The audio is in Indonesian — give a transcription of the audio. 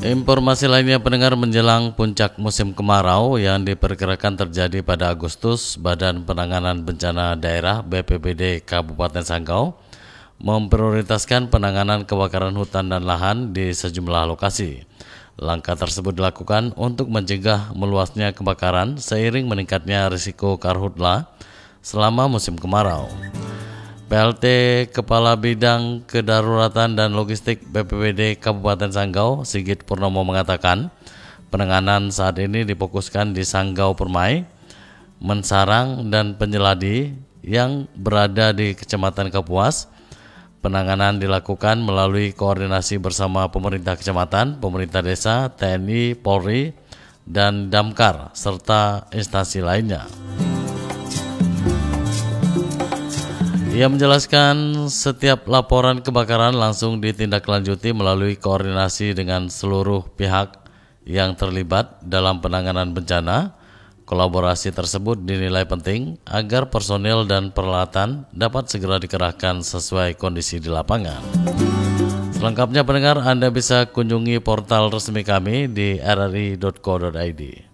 Informasi lainnya pendengar, menjelang puncak musim kemarau yang diperkirakan terjadi pada Agustus, Badan Penanganan Bencana Daerah BPBD Kabupaten Sanggau memprioritaskan penanganan kebakaran hutan dan lahan di sejumlah lokasi. Langkah tersebut dilakukan untuk mencegah meluasnya kebakaran seiring meningkatnya risiko karhutla selama musim kemarau. PLT Kepala Bidang Kedaruratan dan Logistik BPBD Kabupaten Sanggau, Sigit Purnomo mengatakan, penanganan saat ini difokuskan di Sanggau Permai, Mensarang, dan Penyeladi yang berada di Kecamatan Kapuas. Penanganan dilakukan melalui koordinasi bersama pemerintah kecamatan, pemerintah desa, TNI, Polri, dan Damkar, serta instansi lainnya. Ia menjelaskan setiap laporan kebakaran langsung ditindaklanjuti melalui koordinasi dengan seluruh pihak yang terlibat dalam penanganan bencana. Kolaborasi tersebut dinilai penting agar personil dan peralatan dapat segera dikerahkan sesuai kondisi di lapangan. Selengkapnya pendengar, Anda bisa kunjungi portal resmi kami di rri.co.id.